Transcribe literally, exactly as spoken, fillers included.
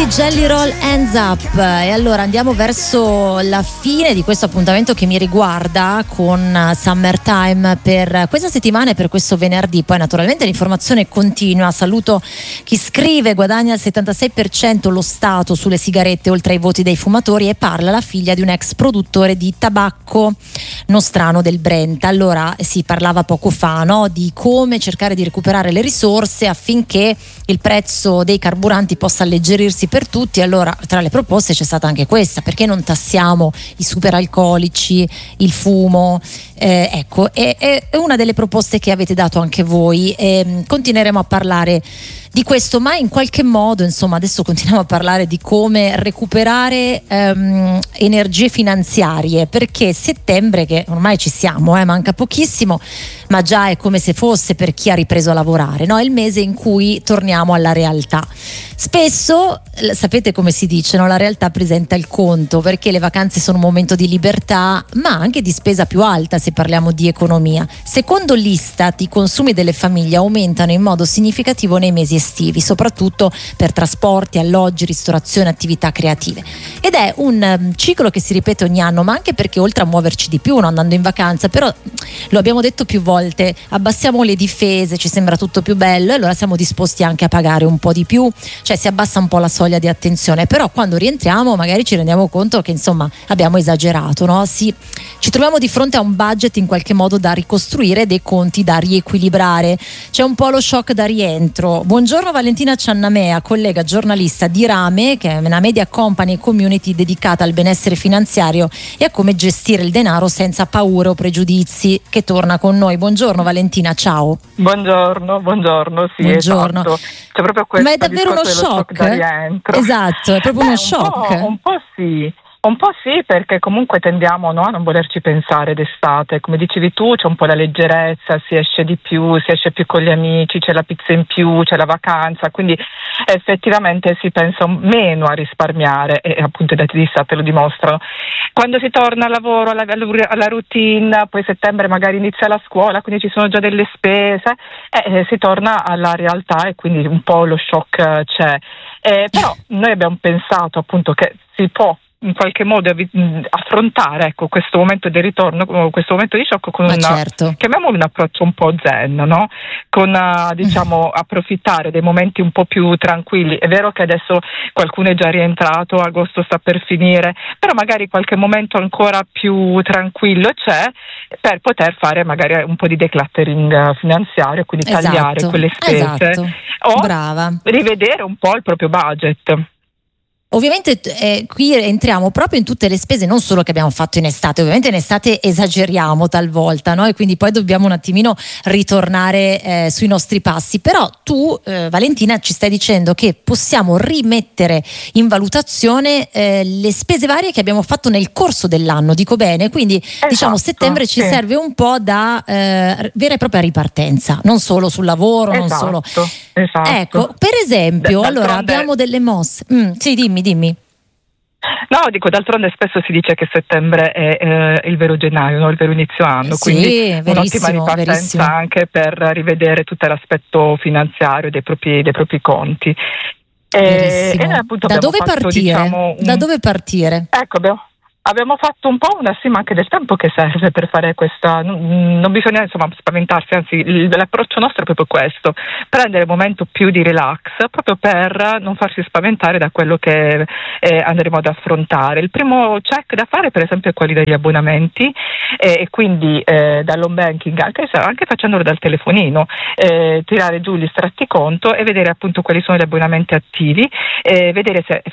Jelly Roll Hands Up. E allora andiamo verso la fine di questo appuntamento che mi riguarda con Summertime per questa settimana e per questo venerdì. Poi naturalmente l'informazione continua. Saluto chi scrive: guadagna il settantasei per cento lo Stato sulle sigarette oltre ai voti dei fumatori, e parla la figlia di un ex produttore di tabacco nostrano del Brenta. Allora si parlava poco fa, no, di come cercare di recuperare le risorse affinché il prezzo dei carburanti possa alleggerirsi per tutti. Allora tra le proposte c'è stata anche questa: perché non tassiamo i superalcolici, il fumo? Eh, ecco, è, è una delle proposte che avete dato anche voi, e continueremo a parlare di questo, ma in qualche modo, insomma, adesso continuiamo a parlare di come recuperare ehm, energie finanziarie, perché settembre, che ormai ci siamo, eh, manca pochissimo, ma già è come se fosse, per chi ha ripreso a lavorare, no? È il mese in cui torniamo alla realtà. Spesso, sapete come si dice, no? La realtà presenta il conto, perché le vacanze sono un momento di libertà, ma anche di spesa più alta se parliamo di economia. Secondo l'Istat, i consumi delle famiglie aumentano in modo significativo nei mesi estivi, soprattutto per trasporti, alloggi, ristorazione, attività creative. Ed è un um, ciclo che si ripete ogni anno, ma anche perché oltre a muoverci di più, no, andando in vacanza, però lo abbiamo detto più volte, abbassiamo le difese, ci sembra tutto più bello, e allora siamo disposti anche a pagare un po' di più, cioè si abbassa un po' la soglia di attenzione. Però quando rientriamo magari ci rendiamo conto che insomma abbiamo esagerato, no? Si, ci troviamo di fronte a un budget in qualche modo da ricostruire, dei conti da riequilibrare. C'è un po' lo shock da rientro. Buongiorno Valentina Ciannamea, collega giornalista di Rame, che è una media company e community dedicata al benessere finanziario e a come gestire il denaro senza paure o pregiudizi, che torna con noi. Buongiorno Valentina, ciao. Buongiorno, buongiorno, sì, buongiorno. Esatto. C'è proprio questo. Ma è davvero uno shock? shock da rientro. Esatto, è proprio Beh, uno shock. Un po', un po' sì. Un po' sì, perché comunque tendiamo, no, a non volerci pensare d'estate. Come dicevi tu, c'è un po' la leggerezza, si esce di più, si esce più con gli amici, c'è la pizza in più, c'è la vacanza, quindi effettivamente si pensa meno a risparmiare, e appunto i dati di Stato lo dimostrano. Quando si torna al lavoro, alla, alla routine, poi settembre magari inizia la scuola, quindi ci sono già delle spese, eh, si torna alla realtà, e quindi un po' lo shock c'è. Eh, però noi abbiamo pensato appunto che si può in qualche modo affrontare, ecco, questo momento di ritorno, questo momento di shock con un, certo. chiamiamolo un approccio un po' zen, no? Con uh, diciamo approfittare dei momenti un po' più tranquilli. È vero che adesso qualcuno è già rientrato, agosto sta per finire, però magari qualche momento ancora più tranquillo c'è, per poter fare magari un po' di decluttering finanziario, quindi esatto. tagliare quelle spese, esatto. o Brava. rivedere un po' il proprio budget. Ovviamente eh, qui entriamo proprio in tutte le spese, non solo che abbiamo fatto in estate. Ovviamente in estate esageriamo talvolta, no? E quindi poi dobbiamo un attimino ritornare eh, sui nostri passi. Però tu, eh, Valentina, ci stai dicendo che possiamo rimettere in valutazione eh, le spese varie che abbiamo fatto nel corso dell'anno, dico bene? Quindi esatto, diciamo settembre ci sì. serve un po' da eh, vera e propria ripartenza, non solo sul lavoro, esatto, non solo... Esatto. Ecco, per esempio, D- allora abbiamo delle mosse. Mm, sì, dimmi. Dimmi. No, dico, d'altronde spesso si dice che settembre è eh, il vero gennaio, no? Il vero inizio anno, sì, quindi un'ottima ripartenza verissimo. anche per rivedere tutto l'aspetto finanziario dei propri, dei propri conti. E, e noi appunto da dove fatto, partire? Diciamo, un... Da dove partire? Ecco, abbiamo... Abbiamo fatto un po' una stima anche del tempo che serve per fare questa, non, non bisogna insomma spaventarsi, anzi l'approccio nostro è proprio questo: prendere un momento più di relax, proprio per non farsi spaventare da quello che eh, andremo ad affrontare. Il primo check da fare per esempio è quelli degli abbonamenti, eh, e quindi eh, dall'home banking, anche, anche facendolo dal telefonino, eh, tirare giù gli estratti conto e vedere appunto quali sono gli abbonamenti attivi, eh, vedere se